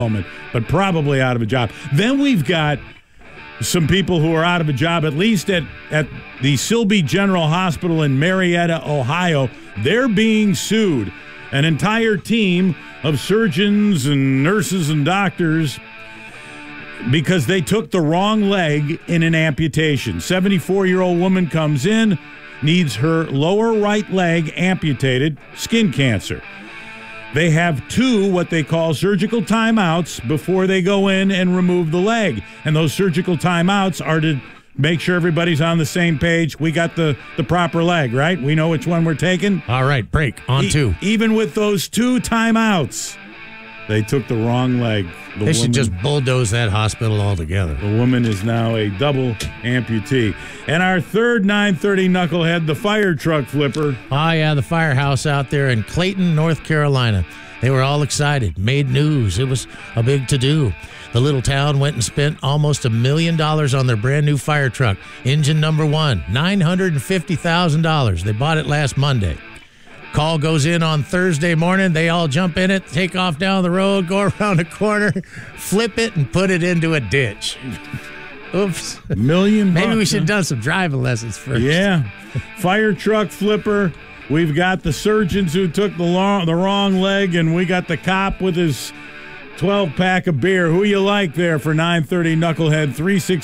moment, but probably out of a job. Then we've got some people who are out of a job, at least at the Silby General Hospital in Marietta, Ohio. They're being sued. An entire team of surgeons and nurses and doctors because they took the wrong leg in an amputation. 74-year-old woman comes in, needs her lower right leg amputated, skin cancer. They have 2 what they call surgical timeouts before they go in and remove the leg. And those surgical timeouts are to make sure everybody's on the same page. We got the proper leg, right? We know which one we're taking. All right, break. On 2. Even with those 2 timeouts, they took the wrong leg. They should just bulldoze that hospital altogether. The woman is now a double amputee. And our third 930 knucklehead, the fire truck flipper. Oh, yeah, the firehouse out there in Clayton, North Carolina. They were all excited, made news. It was a big to-do. The little town went and spent almost $1 million on their brand new fire truck, engine number 1, $950,000. They bought it last Monday. Call goes in on Thursday morning. They all jump in it, take off down the road, go around a corner, flip it, and put it into a ditch. Oops. $1 million. Maybe we should have done some driving lessons first. Yeah. Fire truck flipper. We've got the surgeons who took the wrong leg, and we got the cop with his 12-pack of beer. Who you like there for 930 Knucklehead?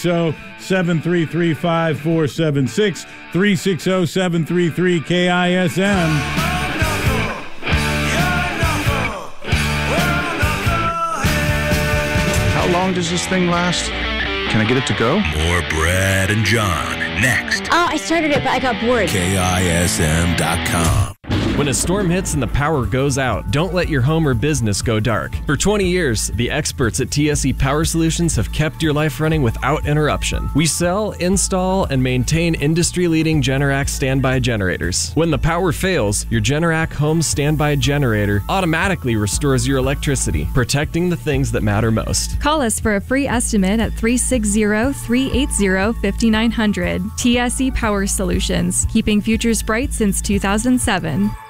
360-733-5476. 360-733-KISM. How long does this thing last? Can I get it to go? More Brad and John next. Oh, I started it, but I got bored. KISM.com. When a storm hits and the power goes out, don't let your home or business go dark. For 20 years, the experts at TSE Power Solutions have kept your life running without interruption. We sell, install, and maintain industry-leading Generac standby generators. When the power fails, your Generac home standby generator automatically restores your electricity, protecting the things that matter most. Call us for a free estimate at 360-380-5900. TSE Power Solutions, keeping futures bright since 2007.